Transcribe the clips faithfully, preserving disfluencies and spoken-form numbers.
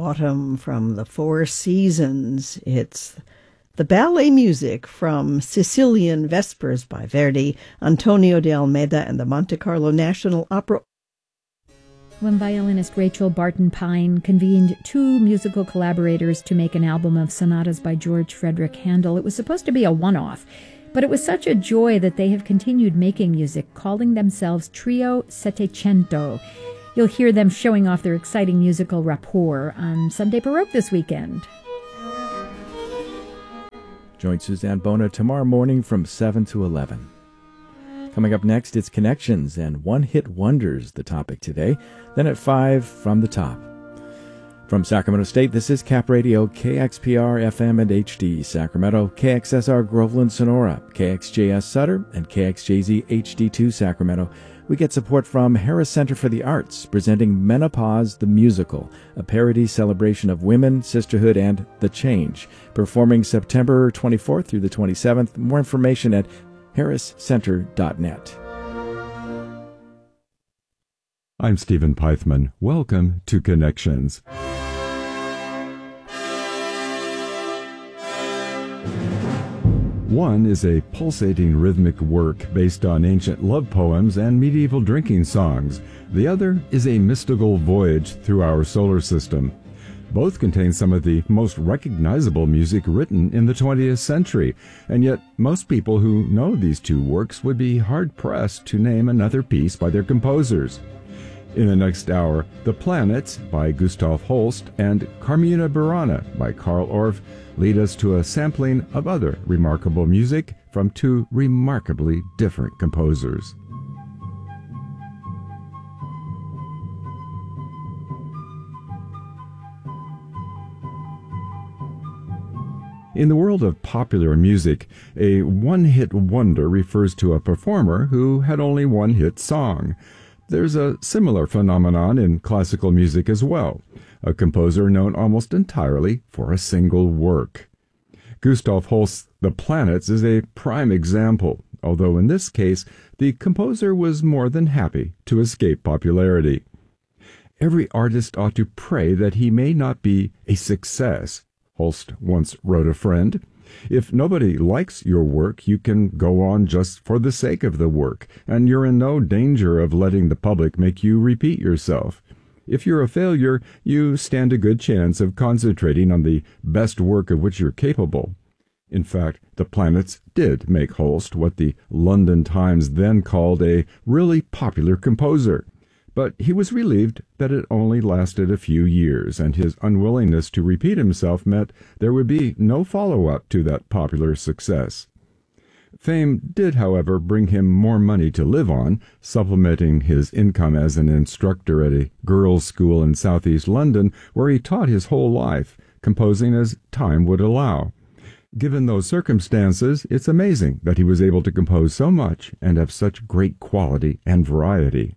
autumn from the Four Seasons. It's the ballet music from Sicilian Vespers by Verdi, Antonio de Almeida, and the Monte Carlo National Opera. When violinist Rachel Barton Pine convened two musical collaborators to make an album of sonatas by George Frederick Handel, it was supposed to be a one-off, but it was such a joy that they have continued making music, calling themselves Trio Settecento. You'll hear them showing off their exciting musical rapport on Sunday Baroque this weekend. Join Suzanne Bona tomorrow morning from seven to eleven. Coming up next, it's Connections and One-Hit Wonders, the topic today. Then at five, From the Top. From Sacramento State, this is Cap Radio, K X P R F M and H D Sacramento, K X S R Groveland Sonora, K X J S Sutter, and K X J Z H D two Sacramento. We get support from Harris Center for the Arts, presenting Menopause the Musical, a parody celebration of women, sisterhood, and the change. Performing September twenty-fourth through the twenty-seventh. More information at harris center dot net. I'm Stephen Pythman. Welcome to Connections. One is a pulsating rhythmic work based on ancient love poems and medieval drinking songs. The other is a mystical voyage through our solar system. Both contain some of the most recognizable music written in the twentieth century, and yet most people who know these two works would be hard-pressed to name another piece by their composers. In the next hour, The Planets by Gustav Holst and Carmina Burana by Carl Orff lead us to a sampling of other remarkable music from two remarkably different composers. In the world of popular music, a one-hit wonder refers to a performer who had only one hit song. There's a similar phenomenon in classical music as well, a composer known almost entirely for a single work. Gustav Holst's The Planets is a prime example, although in this case, the composer was more than happy to escape popularity. Every artist ought to pray that he may not be a success, Holst once wrote a friend. If nobody likes your work, you can go on just for the sake of the work, and you're in no danger of letting the public make you repeat yourself. If you're a failure, you stand a good chance of concentrating on the best work of which you're capable. In fact, The Planets did make Holst what the London Times then called a really popular composer. But he was relieved that it only lasted a few years, and his unwillingness to repeat himself meant there would be no follow-up to that popular success. Fame did, however, bring him more money to live on, supplementing his income as an instructor at a girls' school in southeast London, where he taught his whole life, composing as time would allow. Given those circumstances, it's amazing that he was able to compose so much and have such great quality and variety.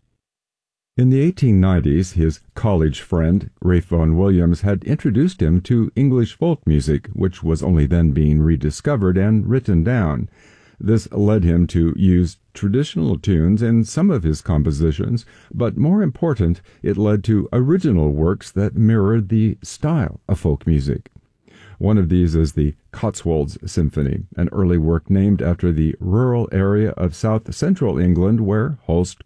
In the eighteen nineties, his college friend, Ralph Vaughan Williams, had introduced him to English folk music, which was only then being rediscovered and written down. This led him to use traditional tunes in some of his compositions, but more important, it led to original works that mirrored the style of folk music. One of these is the Cotswolds Symphony, an early work named after the rural area of south-central England where Holst